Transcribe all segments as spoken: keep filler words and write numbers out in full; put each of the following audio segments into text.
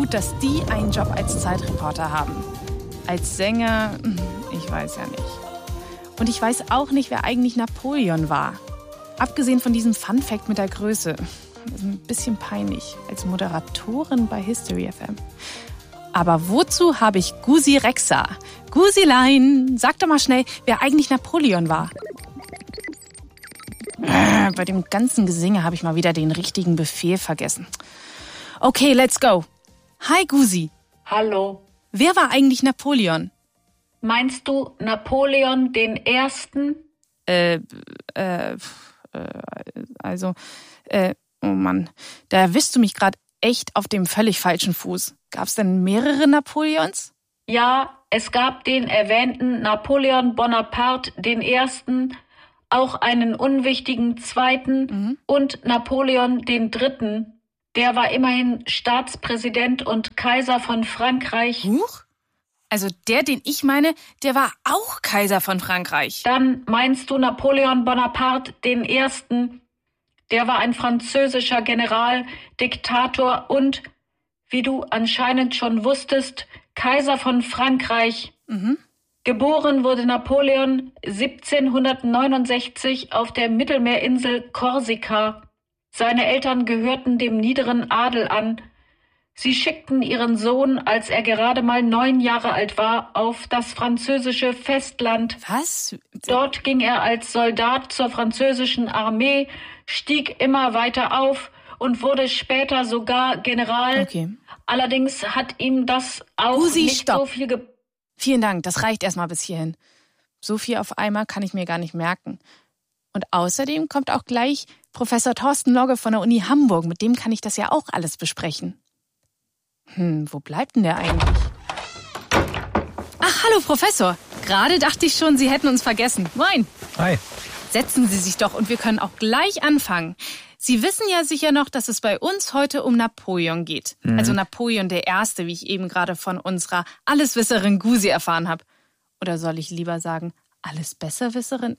gut, dass die einen Job als Zeitreporter haben. Als Sänger, ich weiß ja nicht. Und ich weiß auch nicht, wer eigentlich Napoleon war. Abgesehen von diesem Fun-Fact mit der Größe. Das ist ein bisschen peinlich. Als Moderatorin bei History F M. Aber wozu habe ich Gusi Rexa? Gusilein, sag doch mal schnell, wer eigentlich Napoleon war. Äh, bei dem ganzen Gesinge habe ich mal wieder den richtigen Befehl vergessen. Okay, let's go. Hi Gusi. Hallo. Wer war eigentlich Napoleon? Meinst du Napoleon den Ersten? Äh, äh, äh also, äh, oh Mann, da erwischst du mich gerade echt auf dem völlig falschen Fuß. Gab's denn mehrere Napoleons? Ja, es gab den erwähnten Napoleon Bonaparte den Ersten, auch einen unwichtigen Zweiten mhm. und Napoleon den Dritten. Der war immerhin Staatspräsident und Kaiser von Frankreich. Huch? Also der, den ich meine, der war auch Kaiser von Frankreich. Dann meinst du Napoleon Bonaparte den Ersten. Der war ein französischer General, Diktator und, wie du anscheinend schon wusstest, Kaiser von Frankreich. Mhm. Geboren wurde Napoleon siebzehnhundertneunundsechzig auf der Mittelmeerinsel Korsika. Seine Eltern gehörten dem niederen Adel an. Sie schickten ihren Sohn, als er gerade mal neun Jahre alt war, auf das französische Festland. Was? Dort ging er als Soldat zur französischen Armee, stieg immer weiter auf und wurde später sogar General. Okay. Allerdings hat ihm das auch Gusi, nicht stopp. so viel ge... Vielen Dank, das reicht erstmal bis hierhin. So viel auf einmal kann ich mir gar nicht merken. Und außerdem kommt auch gleich Professor Thorsten Logge von der Uni Hamburg. Mit dem kann ich das ja auch alles besprechen. Hm, wo bleibt denn der eigentlich? Ach, hallo Professor. Gerade dachte ich schon, Sie hätten uns vergessen. Moin. Hi. Setzen Sie sich doch und wir können auch gleich anfangen. Sie wissen ja sicher noch, dass es bei uns heute um Napoleon geht. Mhm. Also Napoleon der Erste, wie ich eben gerade von unserer Alleswisserin Gusi erfahren habe. Oder soll ich lieber sagen, Allesbesserwisserin?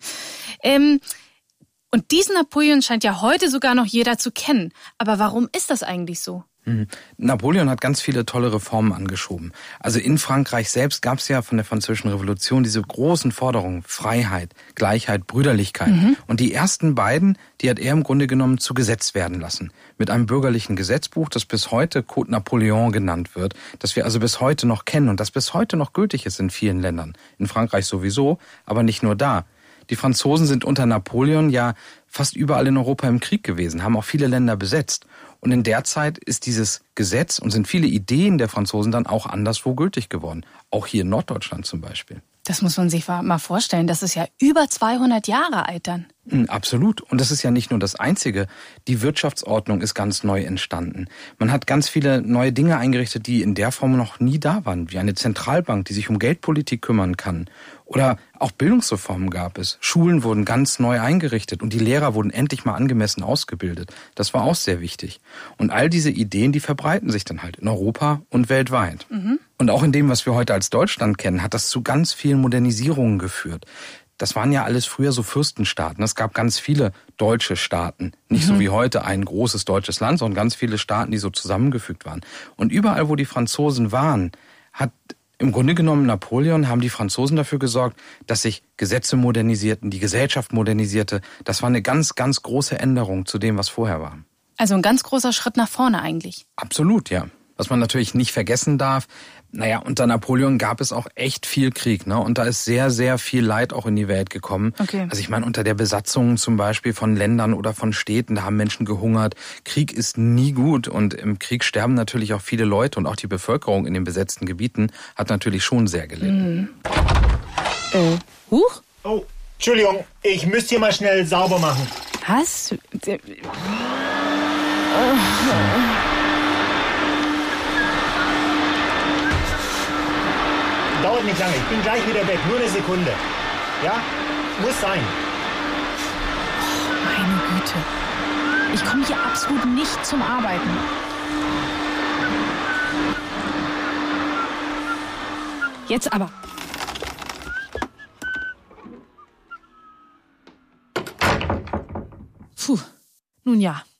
ähm, und diesen Napoleon scheint ja heute sogar noch jeder zu kennen. Aber warum ist das eigentlich so? Mhm. Napoleon hat ganz viele tolle Reformen angeschoben. Also in Frankreich selbst gab es ja von der Französischen Revolution diese großen Forderungen: Freiheit, Gleichheit, Brüderlichkeit. Mhm. Und die ersten beiden, die hat er im Grunde genommen zu Gesetz werden lassen. Mit einem bürgerlichen Gesetzbuch, das bis heute Code Napoleon genannt wird, das wir also bis heute noch kennen und das bis heute noch gültig ist in vielen Ländern. In Frankreich sowieso, aber nicht nur da. Die Franzosen sind unter Napoleon ja fast überall in Europa im Krieg gewesen, haben auch viele Länder besetzt. Und in der Zeit ist dieses Gesetz und sind viele Ideen der Franzosen dann auch anderswo gültig geworden. Auch hier in Norddeutschland zum Beispiel. Das muss man sich mal vorstellen. Das ist ja über zweihundert Jahre alt dann. Absolut. Und das ist ja nicht nur das Einzige. Die Wirtschaftsordnung ist ganz neu entstanden. Man hat ganz viele neue Dinge eingerichtet, die in der Form noch nie da waren. Wie eine Zentralbank, die sich um Geldpolitik kümmern kann. Oder auch Bildungsreformen gab es. Schulen wurden ganz neu eingerichtet und die Lehrer wurden endlich mal angemessen ausgebildet. Das war auch sehr wichtig. Und all diese Ideen, die verbreiten sich dann halt in Europa und weltweit. Mhm. Und auch in dem, was wir heute als Deutschland kennen, hat das zu ganz vielen Modernisierungen geführt. Das waren ja alles früher so Fürstenstaaten. Es gab ganz viele deutsche Staaten. Nicht mhm. so wie heute ein großes deutsches Land, sondern ganz viele Staaten, die so zusammengefügt waren. Und überall, wo die Franzosen waren, hat im Grunde genommen Napoleon, haben die Franzosen dafür gesorgt, dass sich Gesetze modernisierten, die Gesellschaft modernisierte. Das war eine ganz, ganz große Änderung zu dem, was vorher war. Also ein ganz großer Schritt nach vorne eigentlich. Absolut, ja. Was man natürlich nicht vergessen darf, naja, unter Napoleon gab es auch echt viel Krieg, ne? Und da ist sehr, sehr viel Leid auch in die Welt gekommen. Okay. Also ich meine, unter der Besatzung zum Beispiel von Ländern oder von Städten, da haben Menschen gehungert. Krieg ist nie gut und im Krieg sterben natürlich auch viele Leute und auch die Bevölkerung in den besetzten Gebieten hat natürlich schon sehr gelitten. Mhm. Äh, huch? Oh, Entschuldigung, ich müsste hier mal schnell sauber machen. Was? Oh. Dauert nicht lange, ich bin gleich wieder weg, nur eine Sekunde. Ja? Muss sein. Meine Güte. Ich komme hier absolut nicht zum Arbeiten. Jetzt aber. Puh, nun ja.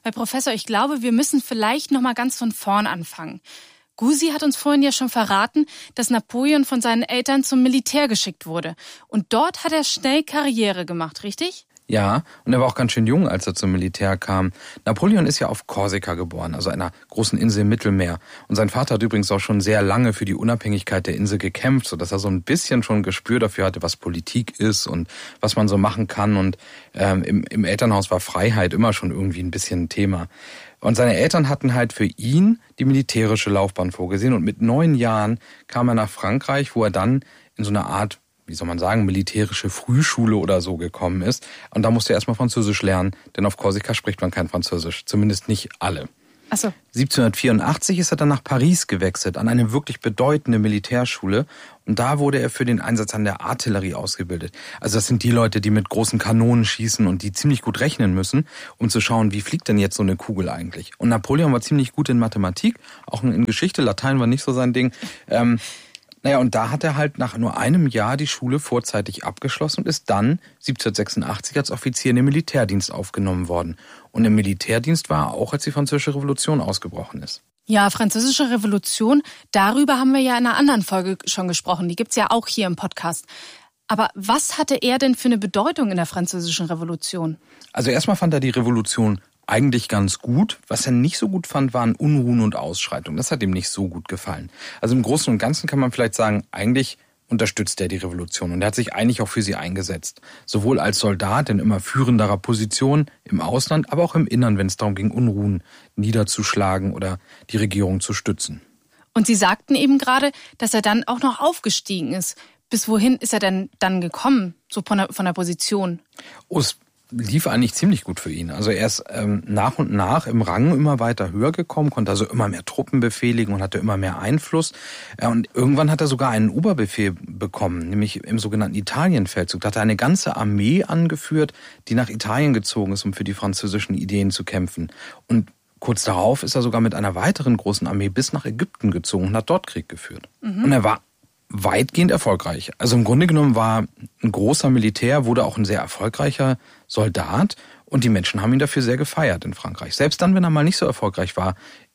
Herr Professor, ich glaube, wir müssen vielleicht noch mal ganz von vorn anfangen. Gusi hat uns vorhin ja schon verraten, dass Napoleon von seinen Eltern zum Militär geschickt wurde. Und dort hat er schnell Karriere gemacht, richtig? Ja, und er war auch ganz schön jung, als er zum Militär kam. Napoleon ist ja auf Korsika geboren, also einer großen Insel im Mittelmeer. Und sein Vater hat übrigens auch schon sehr lange für die Unabhängigkeit der Insel gekämpft, sodass er so ein bisschen schon Gespür dafür hatte, was Politik ist und was man so machen kann. Und ähm, im, im Elternhaus war Freiheit immer schon irgendwie ein bisschen ein Thema. Und seine Eltern hatten halt für ihn die militärische Laufbahn vorgesehen. Und mit neun Jahren kam er nach Frankreich, wo er dann in so eine Art, wie soll man sagen, militärische Frühschule oder so gekommen ist. Und da musste er erstmal Französisch lernen, denn auf Korsika spricht man kein Französisch, zumindest nicht alle. Ach so. siebzehnhundertvierundachtzig ist er dann nach Paris gewechselt, an eine wirklich bedeutende Militärschule. Und da wurde er für den Einsatz an der Artillerie ausgebildet. Also das sind die Leute, die mit großen Kanonen schießen und die ziemlich gut rechnen müssen, um zu schauen, wie fliegt denn jetzt so eine Kugel eigentlich. Und Napoleon war ziemlich gut in Mathematik, auch in Geschichte, Latein war nicht so sein Ding. Ähm, Naja, und da hat er halt nach nur einem Jahr die Schule vorzeitig abgeschlossen und ist dann siebzehnhundertsechsundachtzig als Offizier in den Militärdienst aufgenommen worden. Und im Militärdienst war er auch, als die Französische Revolution ausgebrochen ist. Ja, Französische Revolution, darüber haben wir ja in einer anderen Folge schon gesprochen. Die gibt's ja auch hier im Podcast. Aber was hatte er denn für eine Bedeutung in der Französischen Revolution? Also erstmal fand er die Revolution eigentlich ganz gut. Was er nicht so gut fand, waren Unruhen und Ausschreitungen. Das hat ihm nicht so gut gefallen. Also im Großen und Ganzen kann man vielleicht sagen, eigentlich unterstützt er die Revolution. Und er hat sich eigentlich auch für sie eingesetzt. Sowohl als Soldat in immer führenderer Position im Ausland, aber auch im Innern, wenn es darum ging, Unruhen niederzuschlagen oder die Regierung zu stützen. Und Sie sagten eben gerade, dass er dann auch noch aufgestiegen ist. Bis wohin ist er denn dann gekommen, so von der, von der Position? Oh, es lief eigentlich ziemlich gut für ihn. Also er ist ähm, nach und nach im Rang immer weiter höher gekommen, konnte also immer mehr Truppen befehligen und hatte immer mehr Einfluss. Äh, und irgendwann hat er sogar einen Oberbefehl bekommen, nämlich im sogenannten Italienfeldzug. Da hat er eine ganze Armee angeführt, die nach Italien gezogen ist, um für die französischen Ideen zu kämpfen. Und kurz darauf ist er sogar mit einer weiteren großen Armee bis nach Ägypten gezogen und hat dort Krieg geführt. Mhm. Und er war weitgehend erfolgreich. Also im Grunde genommen war ein großer Militär, wurde auch ein sehr erfolgreicher Soldat und die Menschen haben ihn dafür sehr gefeiert in Frankreich. Selbst dann, wenn er mal nicht so erfolgreich war,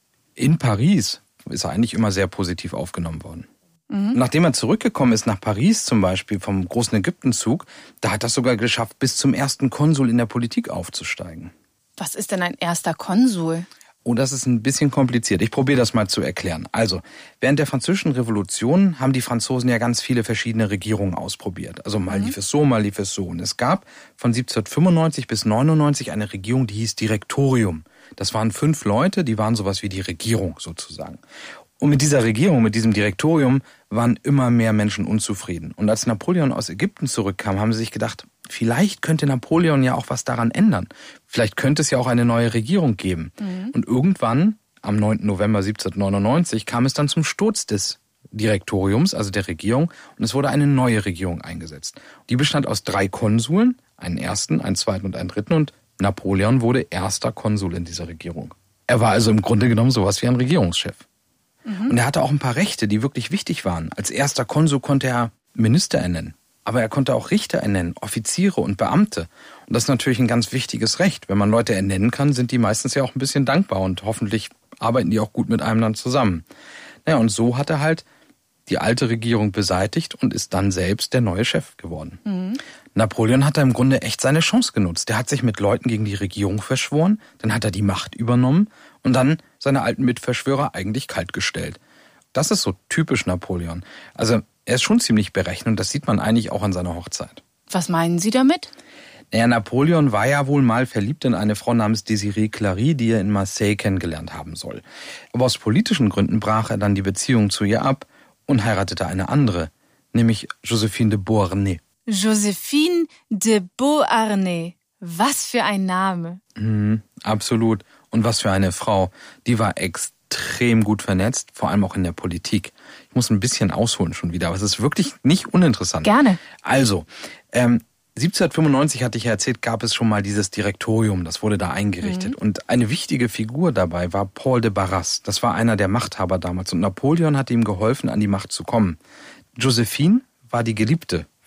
in Paris ist er eigentlich immer sehr positiv aufgenommen worden. Mhm. Nachdem er zurückgekommen ist nach Paris zum Beispiel vom großen Ägyptenzug, da hat er es sogar geschafft, bis zum ersten Konsul in der Politik aufzusteigen. Was ist denn ein erster Konsul? Oh, das ist ein bisschen kompliziert. Ich probiere das mal zu erklären. Also, während der Französischen Revolution haben die Franzosen ja ganz viele verschiedene Regierungen ausprobiert. Also mal mhm. lief es so, mal lief es so. Und es gab von siebzehnhundertfünfundneunzig bis neunundneunzig eine Regierung, die hieß Direktorium. Das waren fünf Leute, die waren sowas wie die Regierung sozusagen. Und mit dieser Regierung, mit diesem Direktorium, waren immer mehr Menschen unzufrieden. Und als Napoleon aus Ägypten zurückkam, haben sie sich gedacht, vielleicht könnte Napoleon ja auch was daran ändern. Vielleicht könnte es ja auch eine neue Regierung geben. Mhm. Und irgendwann, am neunten November siebzehnhundertneunundneunzig, kam es dann zum Sturz des Direktoriums, also der Regierung, und es wurde eine neue Regierung eingesetzt. Die bestand aus drei Konsuln, einen ersten, einen zweiten und einen dritten, und Napoleon wurde erster Konsul in dieser Regierung. Er war also im Grunde genommen sowas wie ein Regierungschef. Mhm. Und er hatte auch ein paar Rechte, die wirklich wichtig waren. Als erster Konsul konnte er Minister ernennen. Aber er konnte auch Richter ernennen, Offiziere und Beamte. Und das ist natürlich ein ganz wichtiges Recht. Wenn man Leute ernennen kann, sind die meistens ja auch ein bisschen dankbar und hoffentlich arbeiten die auch gut mit einem dann zusammen. Naja, und so hat er halt die alte Regierung beseitigt und ist dann selbst der neue Chef geworden. Mhm. Napoleon hat da im Grunde echt seine Chance genutzt. Der hat sich mit Leuten gegen die Regierung verschworen, dann hat er die Macht übernommen und dann seine alten Mitverschwörer eigentlich kaltgestellt. Das ist so typisch Napoleon. Also er ist schon ziemlich berechnend und das sieht man eigentlich auch an seiner Hochzeit. Was meinen Sie damit? Naja, Napoleon war ja wohl mal verliebt in eine Frau namens Désirée Clary, die er in Marseille kennengelernt haben soll. Aber aus politischen Gründen brach er dann die Beziehung zu ihr ab und heiratete eine andere, nämlich Joséphine de Beauharnais. Joséphine de Beauharnais. Was für ein Name. Mhm, absolut. Und was für eine Frau. Die war extrem gut vernetzt, vor allem auch in der Politik. Ich muss ein bisschen ausholen schon wieder, aber es ist wirklich nicht uninteressant. Gerne. Also, ähm, siebzehnhundertfünfundneunzig, hatte ich ja erzählt, gab es schon mal dieses Direktorium, das wurde da eingerichtet. Mhm. Und eine wichtige Figur dabei war Paul de Barras. Das war einer der Machthaber damals. Und Napoleon hat ihm geholfen, an die Macht zu kommen. Joséphine war die Geliebte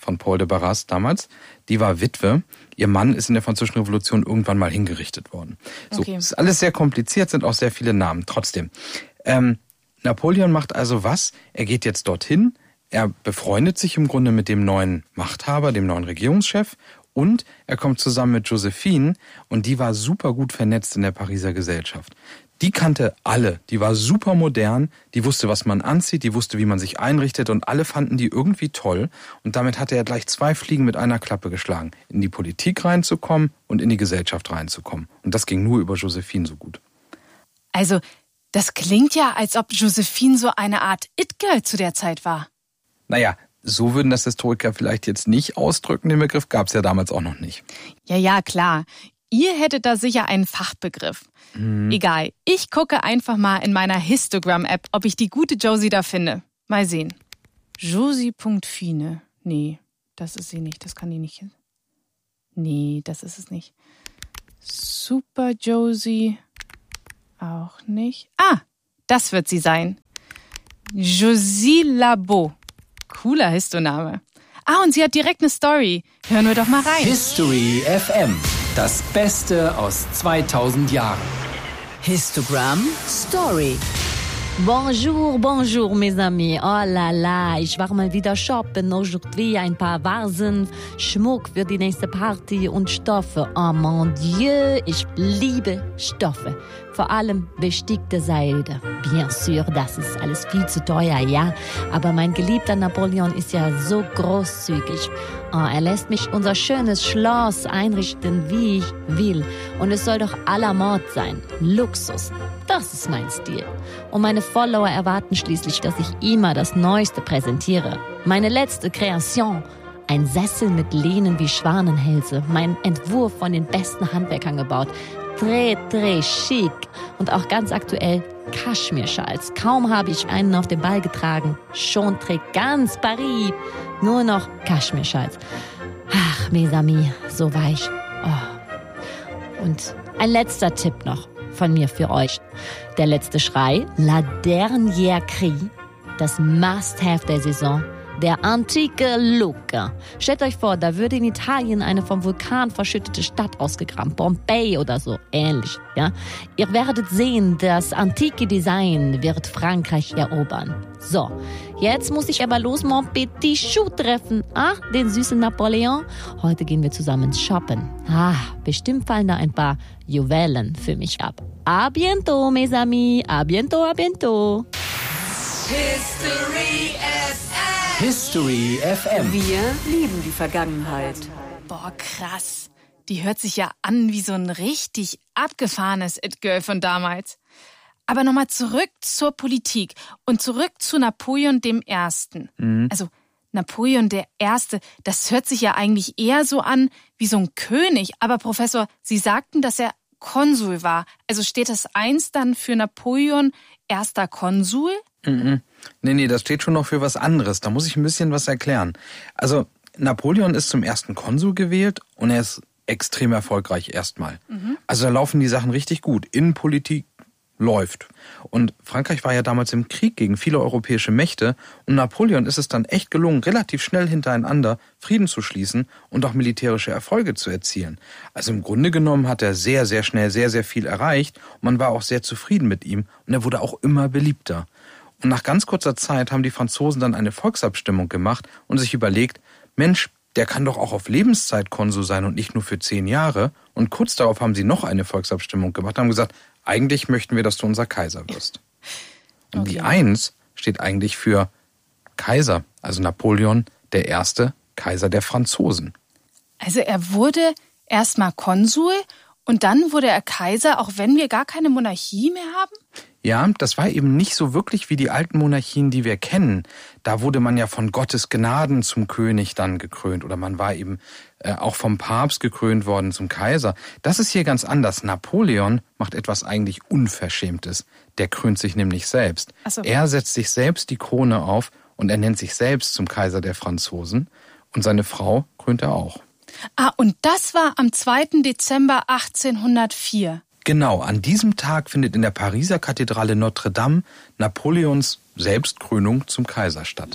von Paul de Barras damals. Die war Witwe. Ihr Mann ist in der Französischen Revolution irgendwann mal hingerichtet worden. So, okay. Ist alles sehr kompliziert, sind auch sehr viele Namen. Trotzdem. Ähm, Napoleon macht also was? Er geht jetzt dorthin. Er befreundet sich im Grunde mit dem neuen Machthaber, dem neuen Regierungschef. Und er kommt zusammen mit Josephine. Und die war super gut vernetzt in der Pariser Gesellschaft. Die kannte alle, die war super modern, die wusste, was man anzieht, die wusste, wie man sich einrichtet und alle fanden die irgendwie toll. Und damit hatte er gleich zwei Fliegen mit einer Klappe geschlagen. In die Politik reinzukommen und in die Gesellschaft reinzukommen. Und das ging nur über Josephine so gut. Also, das klingt ja, als ob Josephine so eine Art It-Girl zu der Zeit war. Naja, so würden das Historiker vielleicht jetzt nicht ausdrücken, den Begriff gab es ja damals auch noch nicht. Ja, ja, klar. Ihr hättet da sicher einen Fachbegriff. Mhm. Egal, ich gucke einfach mal in meiner Histogram-App, ob ich die gute Josie da finde. Mal sehen. Josie.fine. Nee, das ist sie nicht, das kann die nicht. Nee, das ist es nicht. Super Josie. Auch nicht. Ah, das wird sie sein. Josie Labo. Cooler Histoname. Ah, und sie hat direkt eine Story. Hören wir doch mal rein. History F M. Das Beste aus zweitausend Jahren. Histogram Story. Bonjour, bonjour, mes amis. Oh la la, ich war mal wieder shoppen. Aujourd'hui ein paar Vasen, Schmuck für die nächste Party und Stoffe. Oh mon Dieu, ich liebe Stoffe. Vor allem bestickte Seide. Bien sûr, das ist alles viel zu teuer, ja. Aber mein geliebter Napoleon ist ja so großzügig. Oh, er lässt mich unser schönes Schloss einrichten, wie ich will. Und es soll doch à la mode sein. Luxus. Das ist mein Stil. Und meine Follower erwarten schließlich, dass ich immer das Neueste präsentiere. Meine letzte Kreation. Ein Sessel mit Lehnen wie Schwanenhälse. Mein Entwurf von den besten Handwerkern gebaut. Très, très chic. Und auch ganz aktuell Kaschmirschals. Kaum habe ich einen auf den Ball getragen. Schon trägt ganz Paris nur noch Kaschmirschals. Ach, mes amis, so weich. Oh. Und ein letzter Tipp noch von mir für euch. Der letzte Schrei, La Dernière Cri, das Must-Have der Saison, der antike Look. Stellt euch vor, da würde in Italien eine vom Vulkan verschüttete Stadt ausgegraben, Pompeji oder so, ähnlich. Ja? Ihr werdet sehen, das antike Design wird Frankreich erobern. So, jetzt muss ich aber los mon petit Chou treffen, ah, den süßen Napoleon. Heute gehen wir zusammen shoppen. Ah, bestimmt fallen da ein paar Juwelen für mich ab. A bientôt, mes amis, a bientôt, a bientôt. History F M. History F M. Wir lieben die Vergangenheit. Boah, krass. Die hört sich ja an wie so ein richtig abgefahrenes It-Girl von damals. Aber nochmal zurück zur Politik und zurück zu Napoleon dem Ersten. Mhm. Also Napoleon der Erste, das hört sich ja eigentlich eher so an wie so ein König. Aber Professor, Sie sagten, dass er Konsul war. Also steht das eins dann für Napoleon erster Konsul? Mhm. Nee, nee, das steht schon noch für was anderes. Da muss ich ein bisschen was erklären. Also Napoleon ist zum ersten Konsul gewählt und er ist extrem erfolgreich erstmal. Mhm. Also da laufen die Sachen richtig gut. Innenpolitik läuft. Und Frankreich war ja damals im Krieg gegen viele europäische Mächte und Napoleon ist es dann echt gelungen, relativ schnell hintereinander Frieden zu schließen und auch militärische Erfolge zu erzielen. Also im Grunde genommen hat er sehr, sehr schnell sehr, sehr viel erreicht und man war auch sehr zufrieden mit ihm und er wurde auch immer beliebter. Und nach ganz kurzer Zeit haben die Franzosen dann eine Volksabstimmung gemacht und sich überlegt, Mensch, der kann doch auch auf Lebenszeit Konsul sein und nicht nur für zehn Jahre. Und kurz darauf haben sie noch eine Volksabstimmung gemacht und haben gesagt, eigentlich möchten wir, dass du unser Kaiser wirst. Und okay. Die Eins steht eigentlich für Kaiser, also Napoleon der Erste, Kaiser der Franzosen. Also er wurde erstmal Konsul und dann wurde er Kaiser, auch wenn wir gar keine Monarchie mehr haben? Ja, das war eben nicht so wirklich wie die alten Monarchien, die wir kennen. Da wurde man ja von Gottes Gnaden zum König dann gekrönt oder man war eben äh, auch vom Papst gekrönt worden zum Kaiser. Das ist hier ganz anders. Napoleon macht etwas eigentlich Unverschämtes. Der krönt sich nämlich selbst. Ach so. Er setzt sich selbst die Krone auf und er nennt sich selbst zum Kaiser der Franzosen und seine Frau krönt er auch. Ah, und das war am zweiten Dezember achtzehnhundertvier. Genau, an diesem Tag findet in der Pariser Kathedrale Notre Dame Napoleons Selbstkrönung zum Kaiser statt.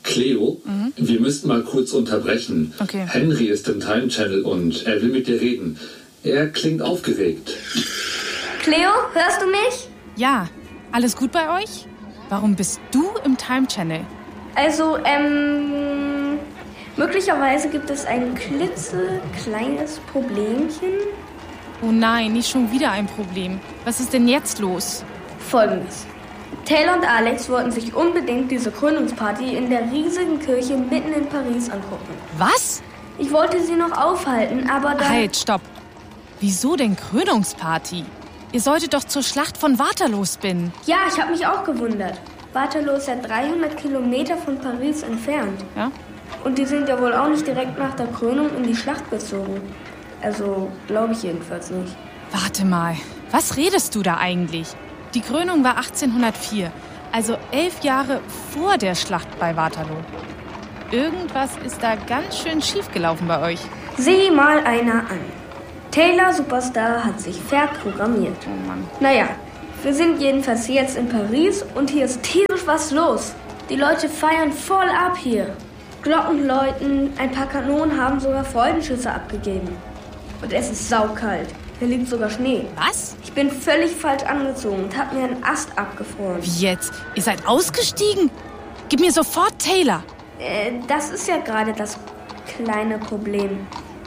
Cleo, mhm. wir müssten mal kurz unterbrechen. Okay. Henry ist im Time Channel und er will mit dir reden. Er klingt aufgeregt. Cleo, hörst du mich? Ja, alles gut bei euch? Warum bist du im Time Channel? Also, ähm, möglicherweise gibt es ein klitzekleines Problemchen. Oh nein, nicht schon wieder ein Problem. Was ist denn jetzt los? Folgendes. Taylor und Alex wollten sich unbedingt diese Krönungsparty in der riesigen Kirche mitten in Paris angucken. Was? Ich wollte sie noch aufhalten, aber dann... Halt, stopp. Wieso denn Krönungsparty? Ihr solltet doch zur Schlacht von Waterloo spinnen. Ja, ich habe mich auch gewundert. Waterloo ist ja dreihundert Kilometer von Paris entfernt. Ja? Und die sind ja wohl auch nicht direkt nach der Krönung in die Schlacht gezogen. Also, glaube ich jedenfalls nicht. Warte mal, was redest du da eigentlich? Die Krönung war achtzehnhundertvier, also elf Jahre vor der Schlacht bei Waterloo. Irgendwas ist da ganz schön schief gelaufen bei euch. Sieh mal einer an. Taylor Superstar hat sich verprogrammiert. Oh Mann. Naja, wir sind jedenfalls jetzt in Paris und hier ist tierisch was los. Die Leute feiern voll ab hier. Glocken läuten, ein paar Kanonen haben sogar Freudenschüsse abgegeben. Und es ist saukalt. Hier liegt sogar Schnee. Was? Ich bin völlig falsch angezogen und hab mir einen Ast abgefroren. Wie jetzt? Ihr seid ausgestiegen? Gib mir sofort Taylor. Äh, das ist ja gerade das kleine Problem.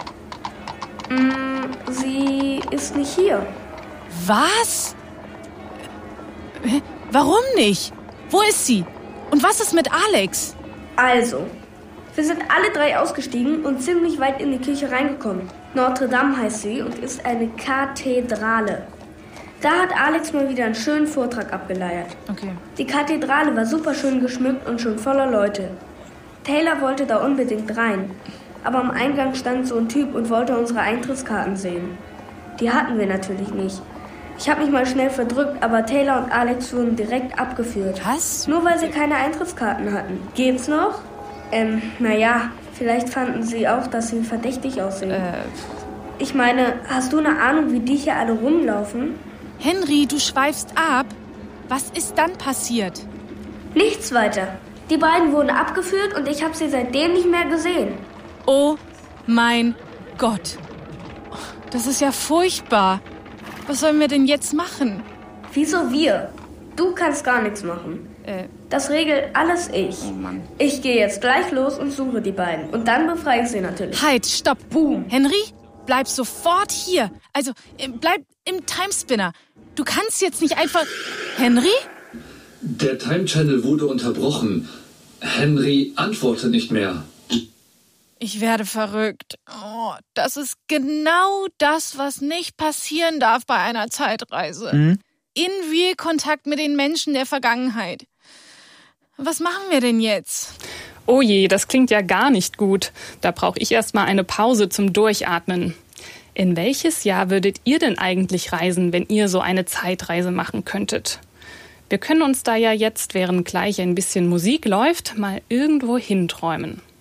Mm, sie ist nicht hier. Was? Warum nicht? Wo ist sie? Und was ist mit Alex? Also, wir sind alle drei ausgestiegen und ziemlich weit in die Kirche reingekommen. Notre Dame heißt sie und ist eine Kathedrale. Da hat Alex mal wieder einen schönen Vortrag abgeleiert. Okay. Die Kathedrale war super schön geschmückt und schon voller Leute. Taylor wollte da unbedingt rein. Aber am Eingang stand so ein Typ und wollte unsere Eintrittskarten sehen. Die hatten wir natürlich nicht. Ich habe mich mal schnell verdrückt, aber Taylor und Alex wurden direkt abgeführt. Was? Nur weil sie keine Eintrittskarten hatten. Geht's noch? Ähm, naja, vielleicht fanden sie auch, dass sie verdächtig aussehen. Äh. Ich meine, hast du eine Ahnung, wie die hier alle rumlaufen? Henry, du schweifst ab. Was ist dann passiert? Nichts weiter. Die beiden wurden abgeführt und ich habe sie seitdem nicht mehr gesehen. Oh mein Gott. Das ist ja furchtbar. Was sollen wir denn jetzt machen? Wieso wir? Du kannst gar nichts machen. Äh. Das regelt alles ich. Oh Mann. Ich gehe jetzt gleich los und suche die beiden. Und dann befreie ich sie natürlich. Halt, stopp. Boom. Henry, bleib sofort hier. Also, äh, bleib im Timespinner. Du kannst jetzt nicht einfach... Henry? Der Time Channel wurde unterbrochen. Henry antwortet nicht mehr. Ich werde verrückt. Oh, das ist genau das, was nicht passieren darf bei einer Zeitreise. Mhm. In Real-Kontakt mit den Menschen der Vergangenheit. Was machen wir denn jetzt? Oh je, das klingt ja gar nicht gut. Da brauche ich erst mal eine Pause zum Durchatmen. In welches Jahr würdet ihr denn eigentlich reisen, wenn ihr so eine Zeitreise machen könntet? Wir können uns da ja jetzt, während gleich ein bisschen Musik läuft, mal irgendwo hinträumen.